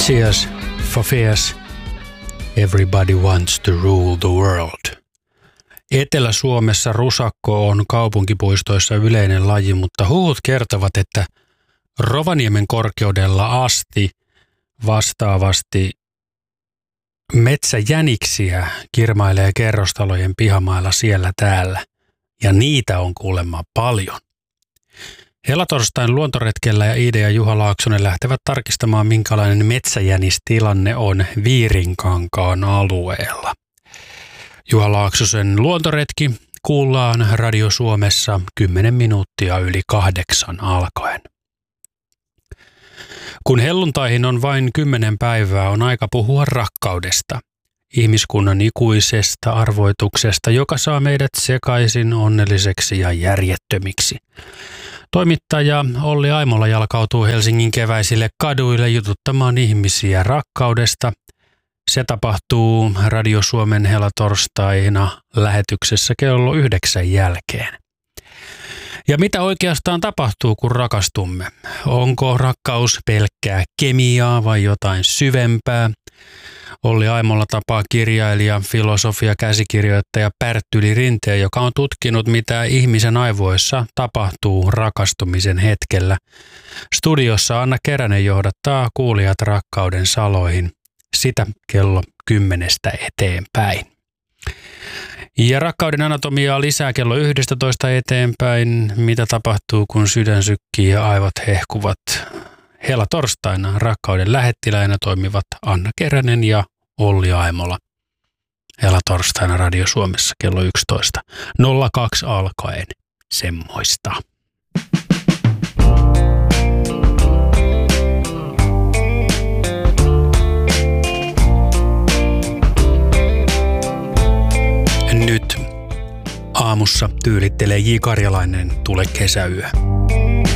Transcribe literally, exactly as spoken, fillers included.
Cheers for fears. Everybody wants to rule the world. Etelä-Suomessa rusakko on kaupunkipuistoissa yleinen laji, mutta huhut kertovat, että Rovaniemen korkeudella asti vastaavasti metsäjäniksiä kirmailee kerrostalojen pihamailla siellä täällä, ja niitä on kuulemma paljon. Helatorstain luontoretkellä ja Iida ja Juha Laaksonen lähtevät tarkistamaan, minkälainen metsäjänistilanne on Viirinkankaan alueella. Juha Laaksosen luontoretki kuullaan Radio Suomessa kymmenen minuuttia yli kahdeksan alkaen. Kun helluntaihin on vain kymmenen päivää, on aika puhua rakkaudesta. Ihmiskunnan ikuisesta arvoituksesta, joka saa meidät sekaisin onnelliseksi ja järjettömiksi. Toimittaja Olli Aimola jalkautuu Helsingin keväisille kaduille jututtamaan ihmisiä rakkaudesta. Se tapahtuu Radio Suomen helatorstaina lähetyksessä kello yhdeksän jälkeen. Ja mitä oikeastaan tapahtuu, kun rakastumme? Onko rakkaus pelkkää kemiaa vai jotain syvempää? Olli Aimola tapaa kirjailija, filosofia, käsikirjoittaja Pärttyli Rinteen, joka on tutkinut, mitä ihmisen aivoissa tapahtuu rakastumisen hetkellä. Studiossa Anna Keränen johdattaa kuulijat rakkauden saloihin. Sitä kello kymmenestä eteenpäin. Ja rakkauden anatomiaa lisää kello yhdestätoista eteenpäin. Mitä tapahtuu, kun sydän sykkii ja aivot hehkuvat? Helatorstaina rakkauden lähettiläinä toimivat Anna Keränen ja Olli Aimola. Helatorstaina Radio Suomessa kello yksitoista nolla kaksi alkaen. Semmoista. Nyt aamussa tyylittelee J. Karjalainen Tule kesäyö.